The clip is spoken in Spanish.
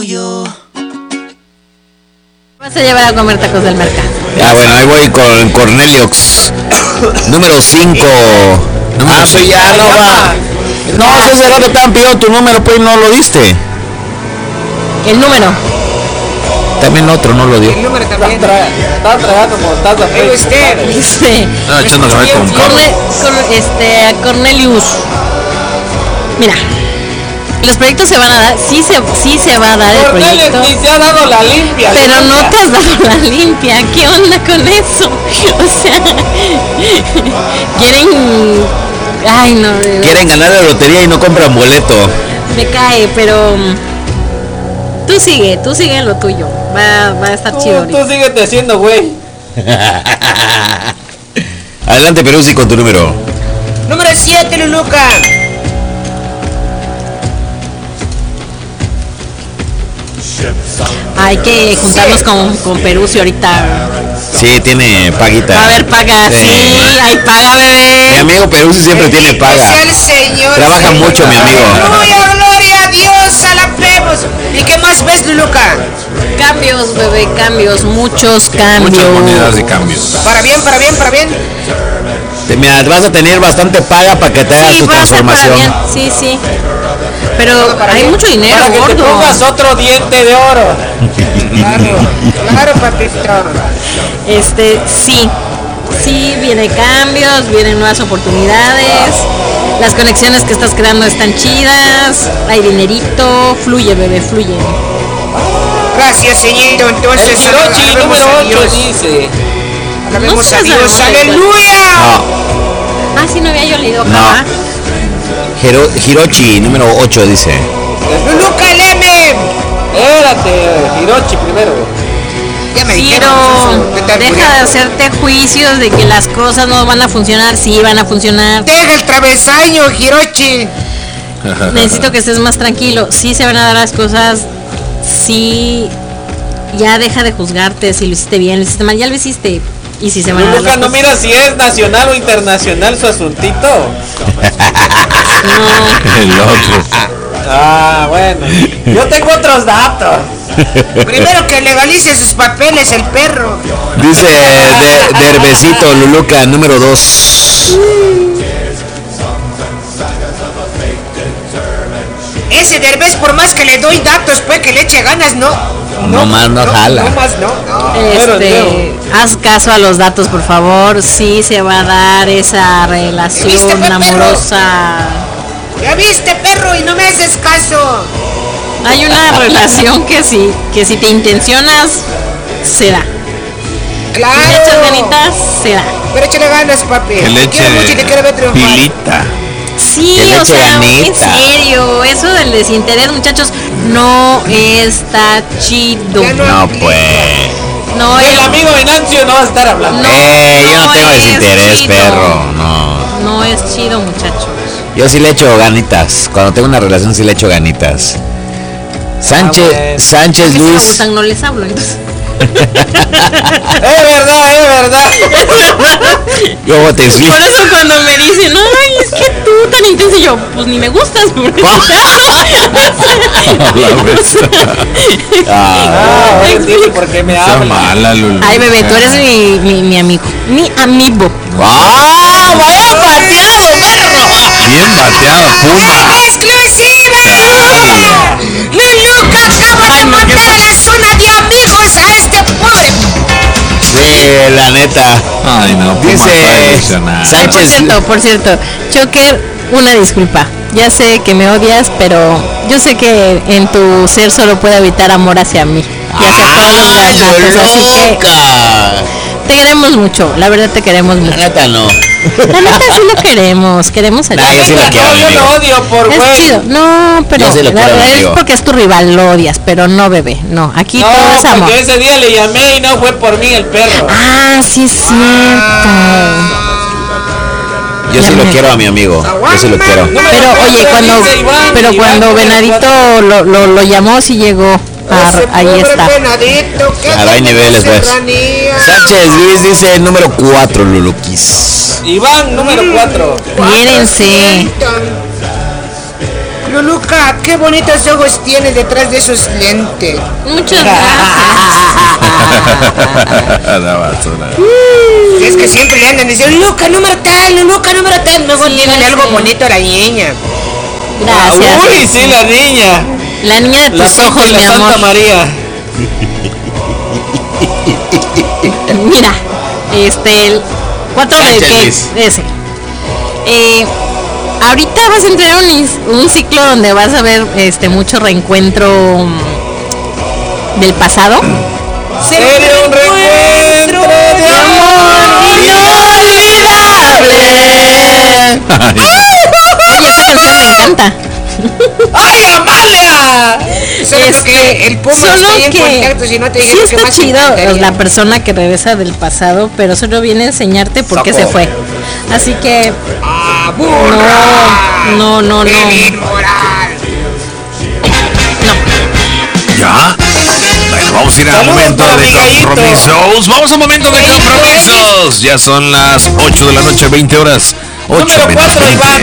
tuyo. Vas a llevar a comer tacos del mercado. Bueno, ahí voy con Corneliox. Número 5. Pues ya no va. No, si hace rato estaban pidiendo tu número, pues no lo diste. El número. También otro no lo dio. El número también. Estaba tragando con taza. Estaba echando café con Cornelius. Mira, los proyectos se van a dar, sí se va a dar el proyecto. Ni se ha dado la limpia. Pero no te has dado la limpia. ¿Qué onda con eso? O sea, quieren... Ay, no. Quieren ganar la lotería y no compran boleto. Me cae, pero... Tú sigue en lo tuyo. Va a estar chido. Tú síguete haciendo, güey. Adelante, Peruzzi, con tu número. Número 7, Luluca. Hay que juntarnos con Peruzzi ahorita. Sí, tiene paguita. Va a haber paga, sí, hay paga, bebé. Mi amigo Peruzzi siempre tiene paga. Señor, Trabaja mucho, mi amigo. ¡Aleluya, gloria a Dios! ¡Alabemos! ¿Y qué más ves, Luluca? Cambios, bebé, cambios, muchos cambios. Muchas monedas de cambios. Para bien. Mira, vas a tener bastante paga para que te hagas tu transformación. Sí. Pero hay mucho dinero, para que gordo. te pongas otro diente de oro. Claro, papito. Sí, vienen cambios, vienen nuevas oportunidades. Las conexiones que estás creando están chidas. Hay dinerito, fluye, bebé, fluye. Gracias, señorito. Entonces, El Hirochi número 8 dice. Alabemos No a seas Dios. amable, ¡Aleluya! Ah, sí, no había yo leído. No. Hirochi, número 8, dice. Luluca, léeme. Espérate, Hirochi primero. Ya me Hiro, dijeron. deja de hacerte juicios de que las cosas no van a funcionar. Sí, van a funcionar. Deja el travesaño, Hirochi. Necesito que estés más tranquilo. Sí se van a dar las cosas. Sí, ya deja de juzgarte si lo hiciste bien, lo hiciste mal, ya lo hiciste. Y si se van a dar Lucas, las no cosas. mira si es nacional o internacional su asuntito. No, El otro. Ah, bueno. Yo tengo otros datos. Primero que legalice sus papeles, el perro. Dice Derbecito, Luluca, número 2. Ese Derbez, por más que le doy datos, pues que le eche ganas, no. No más no jala. No más, no. haz caso a los datos, por favor. Sí se va a dar esa ¿Viste, relación perro? amorosa. Ya viste, perro, y no me haces caso. Hay una relación que si te intencionas, se da. Claro. Si le echas ganitas, se da. Pero échale ganas, papi. Que Te le quiero mucho y te quiero ver eche triunfar. pilita. Sí, Que le o eche sea, en ganita. serio, eso del desinterés, muchachos, no está chido. Ya No, pues. No El es, amigo Venancio no va a estar hablando. No, Yo no tengo es desinterés, chido. perro. no es chido, muchachos. Yo sí le echo ganitas. Cuando tengo una relación sí le echo ganitas. Sánchez, bueno. Sánchez Si no me Luis. gustan, no les hablo, entonces. Es verdad. Luego te Por explico. eso cuando me dicen, ay, es que tú tan intenso, y yo, pues ni me gustas, por eso. Ah, Ahora entiendo por qué me Está habla. mala, Lulu. Ay, bebé, tú eres mi amigo. Mi amigo. ¡Ah! ¡Vaya pateado, perro! Bien bateado, Puma. ¡Exclusiva! Luluca acaba de matar a la zona de amigos a este pobre. Sí, la neta. Ay, no, Puma está Dice ilusionado. Sánchez. Por cierto, Choker, una disculpa. Ya sé que me odias, pero yo sé que en tu ser solo puede habitar amor hacia mí y hacia todos los ¡Ay, gatos, así que loca! te queremos mucho, la verdad te queremos La mucho. neta no. La neta sí lo queremos a Nah, yo sí lo quiero, No, mi yo amigo. lo odio por Es güey. chido, no, pero Yo sí lo la quiero, verdad es amigo. porque es tu rival, lo odias, pero no, bebé, no, aquí No, todo es amor. porque ese día le llamé y no fue por mí el perro. Ah, sí es cierto. Yo sí lo quiero a mi amigo. Yo sí lo quiero. No me Pero lo oye, cuenta, cuando dice Iván, pero Iván, cuando no me lo Venadito lo llamó, sí llegó. Ese Ahí pobre está. Venadito, ¿qué Ahora hay niveles, pues. serranía? Sánchez Luis dice el número 4, Luluquis. Iván, número 4. Piérense. Luluca, qué bonitos ojos tiene detrás de esos lentes. Muchas gracias. La basura. Es que siempre le andan diciendo, Luluca, número tal. Mejor dígale algo bonito a la niña. Gracias. Uy, sí, la niña. La niña de La tus ojos, Santa mi amor. Santa María. Mira, el 4 de Sánchez que Luis. ese. Ahorita vas a entrar a un ciclo donde vas a ver mucho reencuentro del pasado. Sería un reencuentro de amor inolvidable. Oye, esa canción me encanta. ¡Ay, Amalia! Solo que el Puma Solo está ahí en que contacto, si no te sí dijeron que está más te chido encantaría. la persona que regresa del pasado, pero solo viene a enseñarte por qué se fue. Así que ¡Ah, burra! no. ¡Qué inmoral! ¿Ya? Bueno, vamos a ir al Saludos momento para de mi gallito. compromisos. Vamos al momento de compromisos. Ya son las 8 de la noche, 20 horas. 8 Número menos 4, 20. Iván.